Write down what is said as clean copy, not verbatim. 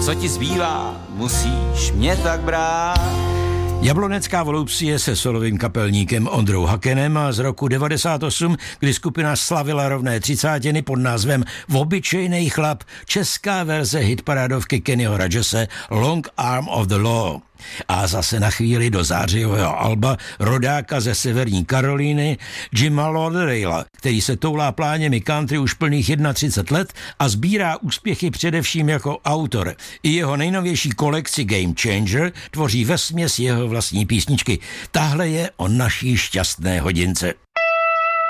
co ti zbývá, musíš mě tak brát. Jablonecká Volupcie se solovým kapelníkem Ondrou Hakenem a z roku 98, kdy skupina slavila rovné 30. pod názvem Obyčejnej chlap, česká verze hitparádovky Kennyho Rogese Long Arm of the Law. A zase na chvíli do zářijového alba rodáka ze severní Karolíny Jima Lauderdale'a, který se toulá pláněmi country už plných 31 let a sbírá úspěchy především jako autor. I jeho nejnovější kolekci Game Changer tvoří vesměs jeho vlastní písničky. Tahle je o naší šťastné hodince.